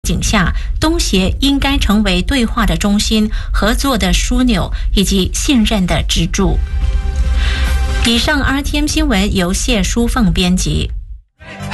景下，东协应该成为对话的中心、合作的枢纽以及信任的支柱。以上 RTM 新闻由谢淑凤编辑。